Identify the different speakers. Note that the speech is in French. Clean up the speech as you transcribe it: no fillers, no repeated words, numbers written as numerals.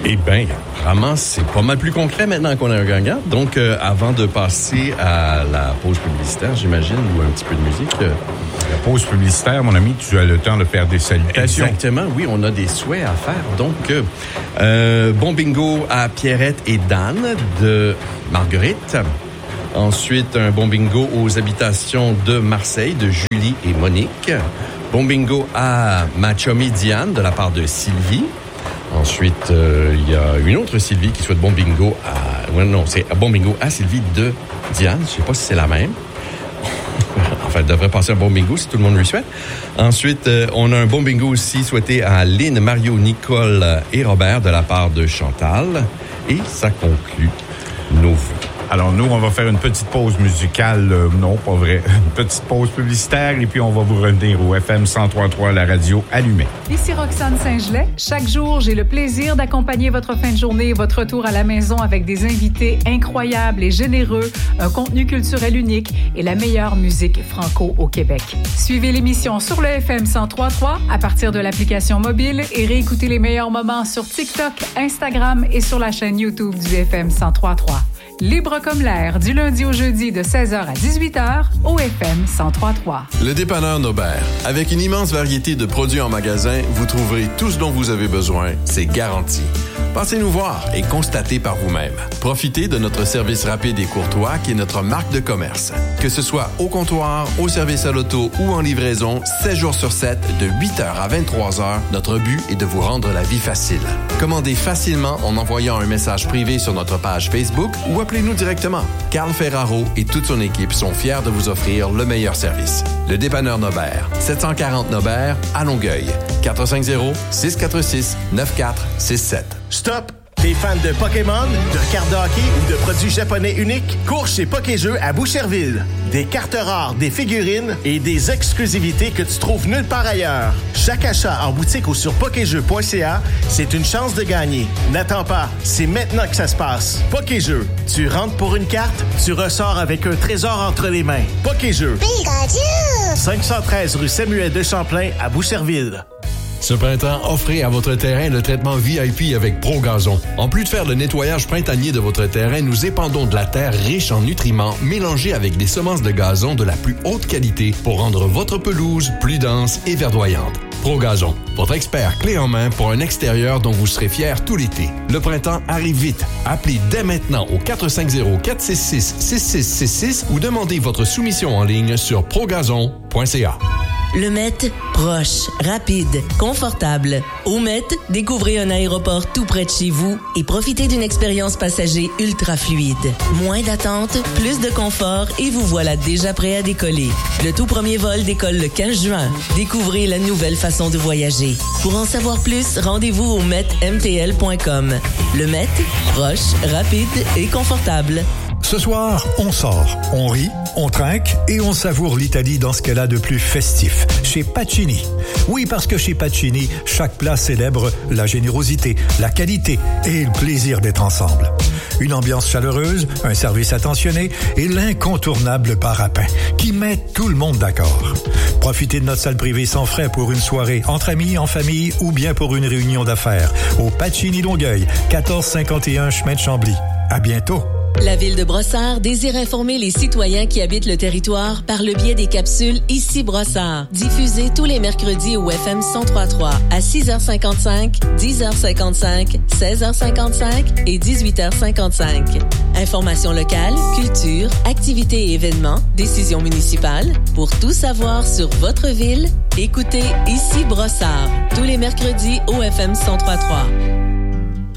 Speaker 1: Eh bien, apparemment, c'est pas mal plus concret maintenant qu'on a un gagnant. Donc, avant de passer à la pause publicitaire, j'imagine, ou un petit peu de musique.
Speaker 2: La pause publicitaire, mon ami, tu as le temps de faire des salutations.
Speaker 1: Exactement, oui, on a des souhaits à faire. Donc, bon bingo à Pierrette et Dan de Marguerite. Ensuite, un bon bingo aux habitations de Marseille de Julie et Monique. Bon bingo à ma chummy Diane de la part de Sylvie. Ensuite, il y a une autre Sylvie qui souhaite bon bingo à... Ouais, non, c'est bon bingo à Sylvie de Diane. Je sais pas si c'est la même. Enfin, elle devrait passer un bon bingo si tout le monde lui souhaite. Ensuite, on a un bon bingo aussi souhaité à Lynn, Mario, Nicole et Robert de la part de Chantal. Et ça conclut nos vœux.
Speaker 2: Alors, nous, on va faire une petite pause musicale. Non, pas vrai. Une petite pause publicitaire et puis on va vous revenir au FM 103.3, la radio allumée.
Speaker 3: Ici Roxane Saint-Gelais. Chaque jour, j'ai le plaisir d'accompagner votre fin de journée et votre retour à la maison avec des invités incroyables et généreux, un contenu culturel unique et la meilleure musique franco au Québec. Suivez l'émission sur le FM 103.3 à partir de l'application mobile et réécoutez les meilleurs moments sur TikTok, Instagram et sur la chaîne YouTube du FM 103.3. Libre comme l'air, du lundi au jeudi de 16h à 18h au FM 103.3.
Speaker 4: Le dépanneur Nobert. Avec une immense variété de produits en magasin, vous trouverez tout ce dont vous avez besoin. C'est garanti. Passez nous voir et constatez par vous-même. Profitez de notre service rapide et courtois qui est notre marque de commerce. Que ce soit au comptoir, au service à l'auto ou en livraison, 7 jours sur 7, de 8h à 23h, notre but est de vous rendre la vie facile. Commandez facilement en envoyant un message privé sur notre page Facebook ou appelez-nous directement. Carl Ferraro et toute son équipe sont fiers de vous offrir le meilleur service. Le dépanneur Nobert, 740 Nobert, à Longueuil. 450-646-9467.
Speaker 5: Stop! T'es fan de Pokémon, de cartes de hockey ou de produits japonais uniques? Cours chez Pokéjeux à Boucherville. Des cartes rares, des figurines et des exclusivités que tu trouves nulle part ailleurs. Chaque achat en boutique ou sur pokéjeux.ca, c'est une chance de gagner. N'attends pas, c'est maintenant que ça se passe. Pokéjeux, tu rentres pour une carte, tu ressors avec un trésor entre les mains. Pokéjeux. Pikachu! 513 rue Samuel de Champlain à Boucherville.
Speaker 6: Ce printemps, offrez à votre terrain le traitement VIP avec ProGazon. En plus de faire le nettoyage printanier de votre terrain, nous épandons de la terre riche en nutriments mélangés avec des semences de gazon de la plus haute qualité pour rendre votre pelouse plus dense et verdoyante. ProGazon, votre expert clé en main pour un extérieur dont vous serez fiers tout l'été. Le printemps arrive vite. Appelez dès maintenant au 450-466-6666 ou demandez votre soumission en ligne sur progazon.ca.
Speaker 7: Le Met, proche, rapide, confortable. Au Met, découvrez un aéroport tout près de chez vous et profitez d'une expérience passager ultra fluide. Moins d'attente, plus de confort et vous voilà déjà prêt à décoller. Le tout premier vol décolle le 15 juin. Découvrez la nouvelle façon de voyager. Pour en savoir plus, rendez-vous au metmtl.com. Le Met, proche, rapide et confortable.
Speaker 8: Ce soir, on sort, on rit, on trinque et on savoure l'Italie dans ce qu'elle a de plus festif, chez Pacini. Oui, parce que chez Pacini, chaque plat célèbre la générosité, la qualité et le plaisir d'être ensemble. Une ambiance chaleureuse, un service attentionné et l'incontournable bar à pain qui met tout le monde d'accord. Profitez de notre salle privée sans frais pour une soirée entre amis, en famille ou bien pour une réunion d'affaires au Pacini Longueuil, 1451 chemin de Chambly. À bientôt.
Speaker 7: La Ville de Brossard désire informer les citoyens qui habitent le territoire par le biais des capsules Ici Brossard, diffusées tous les mercredis au FM 103.3 à 6h55, 10h55, 16h55 et 18h55. Informations locales, culture, activités et événements, décisions municipales. Pour tout savoir sur votre ville, écoutez Ici Brossard, tous les mercredis au FM 103.3.